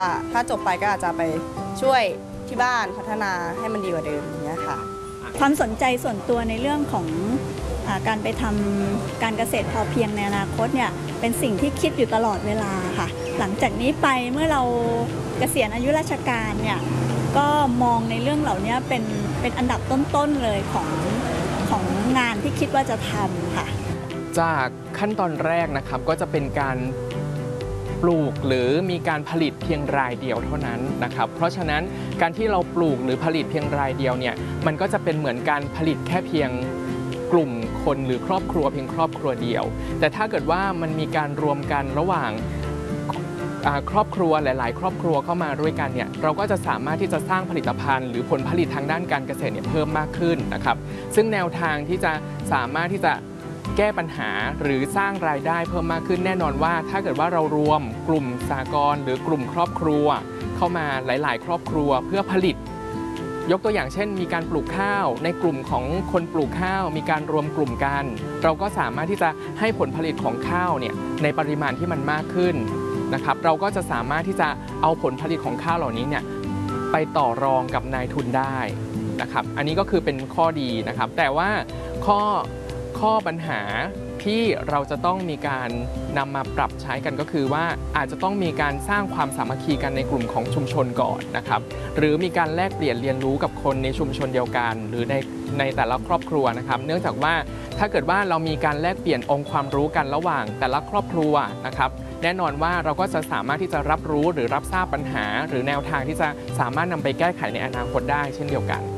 ถ้าจบไปก็อาจจะไปช่วยที่บ้านพัฒนาให้มันดีกว่าเดิมอย่างเงี้ยค่ะความสนใจส่วนตัวในเรื่องของการไปทำการเกษตรพอเพียงในอนาคตเนี่ยเป็นสิ่งที่คิดอยู่ตลอดเวลาค่ะหลังจากนี้ไปเมื่อเราเกษียณอายุราชการเนี่ยก็มองในเรื่องเหล่านี้เป็นอันดับต้นๆเลยของงานที่คิดว่าจะทำค่ะจากขั้นตอนแรกนะครับก็จะเป็นการปลูกหรือมีการผลิตเพียงรายเดียวเท่านั้นนะครับเพราะฉะนั้นการที่เราปลูกหรือผลิตเพียงรายเดียวเนี่ยมันก็จะเป็นเหมือนการผลิตแค่เพียงกลุ่มคนหรือครอบครัวเพียงครอบครัวเดียวแต่ถ้าเกิดว่ามันมีการรวมกันระหว่างครอบครัวหลายๆครอบครัวเข้ามาด้วยกันเนี่ยเราก็จะสามารถที่จะสร้างผลิตภัณฑ์หรือผลผลิตทางด้านการเกษตรเนี่ยเพิ่มมากขึ้นนะครับซึ่งแนวทางที่จะสามารถที่จะแก้ปัญหาหรือสร้างรายได้เพิ่มมากขึ้นแน่นอนว่าถ้าเกิดว่าเรารวมกลุ่มสหกรณ์หรือกลุ่มครอบครัวเข้ามาหลายๆครอบครัวเพื่อผลิตยกตัวอย่างเช่นมีการปลูกข้าวในกลุ่มของคนปลูกข้าวมีการรวมกลุ่มกันเราก็สามารถที่จะให้ผลผลิตของข้าวเนี่ยในปริมาณที่มันมากขึ้นนะครับเราก็จะสามารถที่จะเอาผลผลิตของข้าวเหล่านี้เนี่ยไปต่อรองกับนายทุนได้นะครับอันนี้ก็คือเป็นข้อดีนะครับแต่ว่าข้อปัญหาที่เราจะต้องมีการนำมาปรับใช้กันก็คือว่าอาจจะต้องมีการสร้างความสามัคคีกันในกลุ่มของชุมชนก่อนนะครับหรือมีการแลกเปลี่ยนเรียนรู้กับคนในชุมชนเดียวกันหรือในแต่ละครอบครัวนะครับเนื่องจากว่าถ้าเกิดว่าเรามีการแลกเปลี่ยนองค์ความรู้กันระหว่างแต่ละครอบครัวนะครับแน่นอนว่าเราก็จะสามารถที่จะรับรู้หรือรับทราบปัญหาหรือแนวทางที่จะสามารถนำไปแก้ไขในอนาคตได้เช่นเดียวกัน